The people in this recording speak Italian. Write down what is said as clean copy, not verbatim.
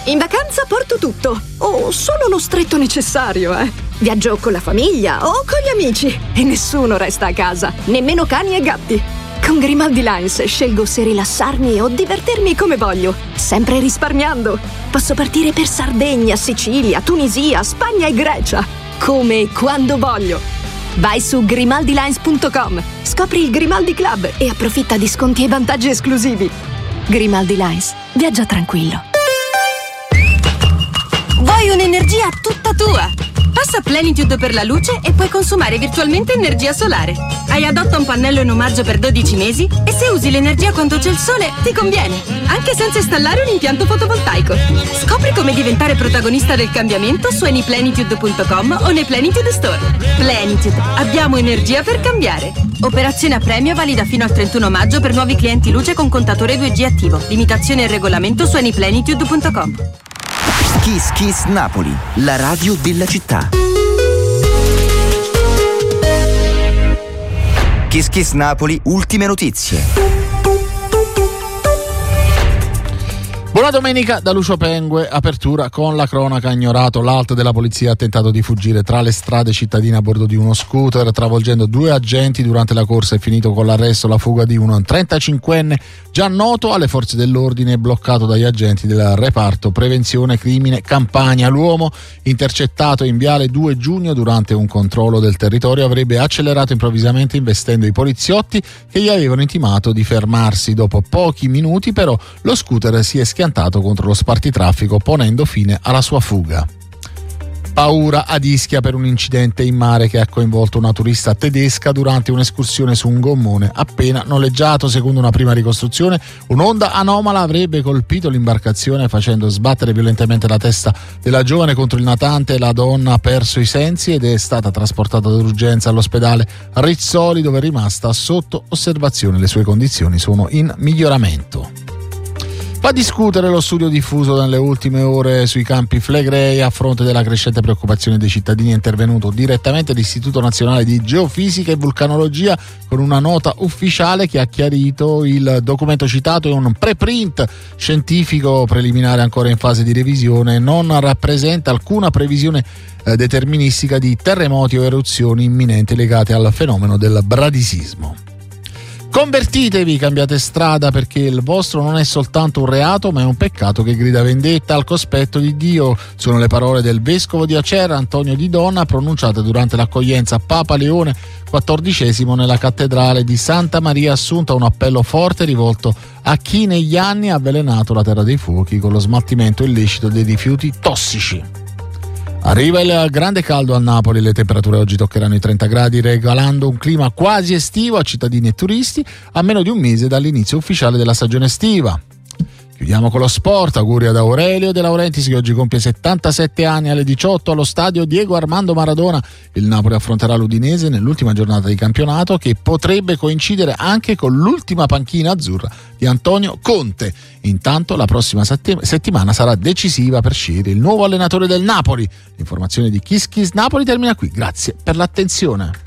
In vacanza porto tutto, o solo lo stretto necessario, Viaggio con la famiglia o con gli amici e nessuno resta a casa, nemmeno cani e gatti. Con Grimaldi Lines scelgo se rilassarmi o divertirmi come voglio, sempre risparmiando. Posso partire per Sardegna, Sicilia, Tunisia, Spagna e Grecia, come e quando voglio. Vai su grimaldilines.com, scopri il Grimaldi Club e approfitta di sconti e vantaggi esclusivi. Grimaldi Lines, viaggia tranquillo. Vuoi un'energia tutta tua? Passa Plenitude per la luce e puoi consumare virtualmente energia solare. Hai adotta un pannello in omaggio per 12 mesi e se usi l'energia quando c'è il sole ti conviene, anche senza installare un impianto fotovoltaico. Scopri come diventare protagonista del cambiamento su anyplenitude.com o nei Plenitude Store. Plenitude, abbiamo energia per cambiare. Operazione a premio valida fino al 31 maggio per nuovi clienti luce con contatore 2G attivo. Limitazione e regolamento su anyplenitude.com. Kiss Kiss Napoli, la radio della città. Kiss Kiss Napoli, ultime notizie. Buona domenica da Lucio Pengue, apertura con la cronaca. Ignorato l'alt della polizia ha tentato di fuggire tra le strade cittadine a bordo di uno scooter, travolgendo 2 agenti durante la corsa. È finito con l'arresto la fuga di un 35enne già noto alle forze dell'ordine e bloccato dagli agenti del reparto prevenzione crimine Campania. L'uomo, intercettato in viale 2 giugno durante un controllo del territorio, avrebbe accelerato improvvisamente investendo i poliziotti che gli avevano intimato di fermarsi. Dopo pochi minuti però lo scooter si è schiantato contro lo spartitraffico, ponendo fine alla sua fuga. Paura ad Ischia per un incidente in mare che ha coinvolto una turista tedesca durante un'escursione su un gommone appena noleggiato. Secondo una prima ricostruzione, un'onda anomala avrebbe colpito l'imbarcazione facendo sbattere violentemente la testa della giovane contro il natante. La donna ha perso i sensi ed è stata trasportata d'urgenza all'ospedale Rizzoli, dove è rimasta sotto osservazione. Le sue condizioni sono in miglioramento. Fa discutere lo studio diffuso nelle ultime ore sui campi Flegrei. A fronte della crescente preoccupazione dei cittadini è intervenuto direttamente l'Istituto Nazionale di Geofisica e Vulcanologia con una nota ufficiale che ha chiarito il documento citato è un preprint scientifico preliminare ancora in fase di revisione, non rappresenta alcuna previsione deterministica di terremoti o eruzioni imminenti legate al fenomeno del bradisismo. Convertitevi, cambiate strada, perché il vostro non è soltanto un reato ma è un peccato che grida vendetta al cospetto di Dio. Sono le parole del vescovo di Acerra Antonio Di Donna pronunciate durante l'accoglienza a Papa Leone XIV nella cattedrale di Santa Maria Assunta, un appello forte rivolto a chi negli anni ha avvelenato la terra dei fuochi con lo smaltimento illecito dei rifiuti tossici. Arriva il grande caldo a Napoli, le temperature oggi toccheranno i 30 gradi regalando un clima quasi estivo a cittadini e turisti a meno di un mese dall'inizio ufficiale della stagione estiva. Chiudiamo con lo sport, auguri ad Aurelio De Laurentiis che oggi compie 77 anni. Alle 18 allo stadio Diego Armando Maradona il Napoli affronterà l'Udinese nell'ultima giornata di campionato che potrebbe coincidere anche con l'ultima panchina azzurra di Antonio Conte. Intanto la prossima settimana sarà decisiva per scegliere il nuovo allenatore del Napoli. L'informazione di Kiss Kiss Napoli termina qui, grazie per l'attenzione.